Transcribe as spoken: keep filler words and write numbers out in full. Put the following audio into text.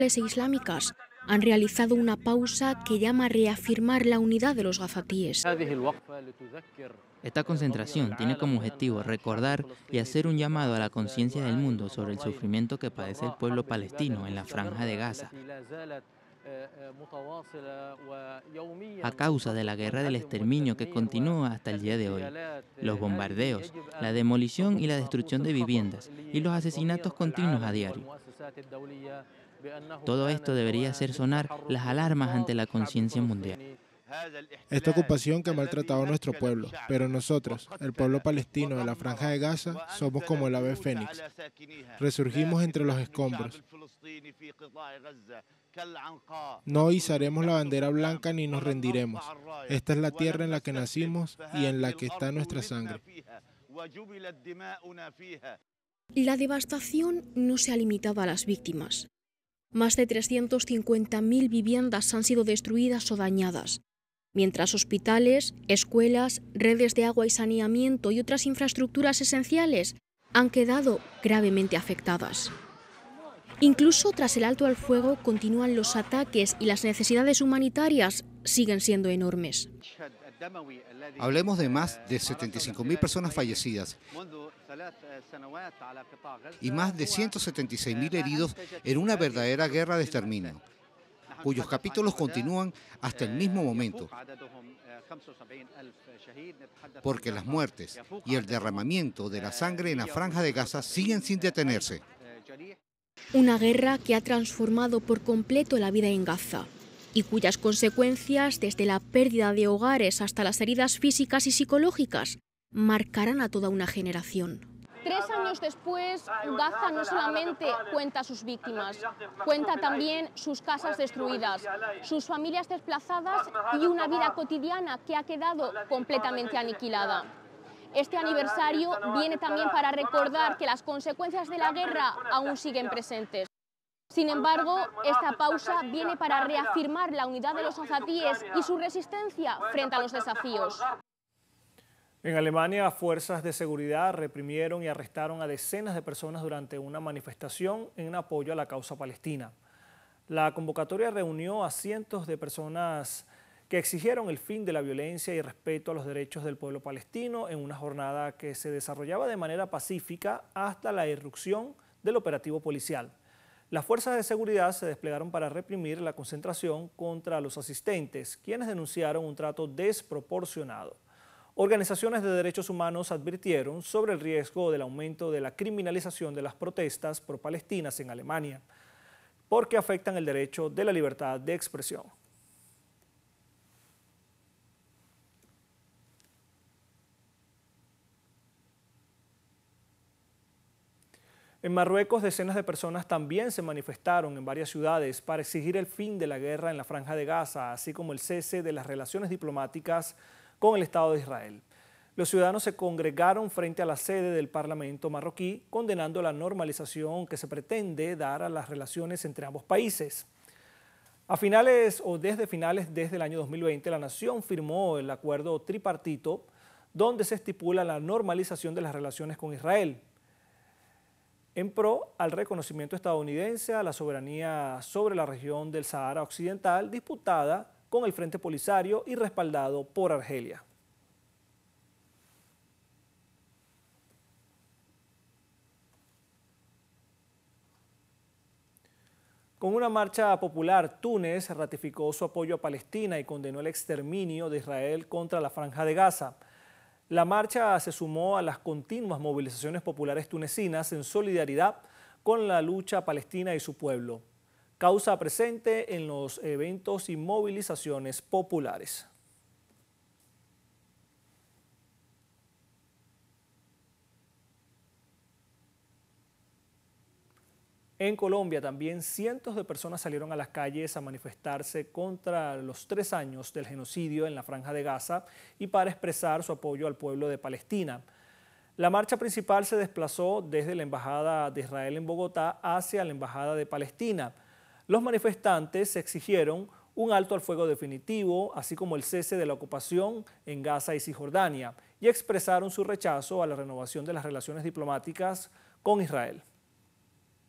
e islámicas han realizado una pausa que llama a reafirmar la unidad de los gazatíes. Esta concentración tiene como objetivo recordar y hacer un llamado a la conciencia del mundo sobre el sufrimiento que padece el pueblo palestino en la Franja de Gaza, a causa de la guerra del exterminio que continúa hasta el día de hoy, los bombardeos, la demolición y la destrucción de viviendas y los asesinatos continuos a diario. Todo esto debería hacer sonar las alarmas ante la conciencia mundial. Esta ocupación que ha maltratado a nuestro pueblo, pero nosotros, el pueblo palestino de la Franja de Gaza, somos como el ave fénix. Resurgimos entre los escombros. No izaremos la bandera blanca ni nos rendiremos. Esta es la tierra en la que nacimos y en la que está nuestra sangre. La devastación no se ha limitado a las víctimas. Más de trescientas cincuenta mil viviendas han sido destruidas o dañadas, mientras hospitales, escuelas, redes de agua y saneamiento y otras infraestructuras esenciales han quedado gravemente afectadas. Incluso tras el alto al fuego continúan los ataques y las necesidades humanitarias siguen siendo enormes. Hablemos de más de setenta y cinco mil personas fallecidas y más de ciento setenta y seis mil heridos en una verdadera guerra de exterminio, cuyos capítulos continúan hasta el mismo momento, porque las muertes y el derramamiento de la sangre en la Franja de Gaza siguen sin detenerse. Una guerra que ha transformado por completo la vida en Gaza y cuyas consecuencias, desde la pérdida de hogares hasta las heridas físicas y psicológicas, marcarán a toda una generación. Tres años después, Gaza no solamente cuenta sus víctimas, cuenta también sus casas destruidas, sus familias desplazadas y una vida cotidiana que ha quedado completamente aniquilada. Este aniversario viene también para recordar que las consecuencias de la guerra aún siguen presentes. Sin embargo, esta pausa viene para reafirmar la unidad de los gazatíes y su resistencia frente a los desafíos. En Alemania, fuerzas de seguridad reprimieron y arrestaron a decenas de personas durante una manifestación en apoyo a la causa palestina. La convocatoria reunió a cientos de personas que exigieron el fin de la violencia y respeto a los derechos del pueblo palestino en una jornada que se desarrollaba de manera pacífica hasta la irrupción del operativo policial. Las fuerzas de seguridad se desplegaron para reprimir la concentración contra los asistentes, quienes denunciaron un trato desproporcionado. Organizaciones de derechos humanos advirtieron sobre el riesgo del aumento de la criminalización de las protestas pro-palestinas en Alemania, porque afectan el derecho de la libertad de expresión. En Marruecos, decenas de personas también se manifestaron en varias ciudades para exigir el fin de la guerra en la Franja de Gaza, así como el cese de las relaciones diplomáticas con el Estado de Israel. Los ciudadanos se congregaron frente a la sede del Parlamento marroquí, condenando la normalización que se pretende dar a las relaciones entre ambos países. A finales o desde finales desde el año dos mil veinte, la nación firmó el acuerdo tripartito, donde se estipula la normalización de las relaciones con Israel, en pro al reconocimiento estadounidense a la soberanía sobre la región del Sahara Occidental, disputada con el Frente Polisario y respaldado por Argelia. Con una marcha popular, Túnez ratificó su apoyo a Palestina y condenó el exterminio de Israel contra la Franja de Gaza. La marcha se sumó a las continuas movilizaciones populares tunecinas en solidaridad con la lucha palestina y su pueblo, causa presente en los eventos y movilizaciones populares. En Colombia también cientos de personas salieron a las calles a manifestarse contra los tres años del genocidio en la Franja de Gaza y para expresar su apoyo al pueblo de Palestina. La marcha principal se desplazó desde la Embajada de Israel en Bogotá hacia la Embajada de Palestina. Los manifestantes exigieron un alto al fuego definitivo, así como el cese de la ocupación en Gaza y Cisjordania, y expresaron su rechazo a la renovación de las relaciones diplomáticas con Israel.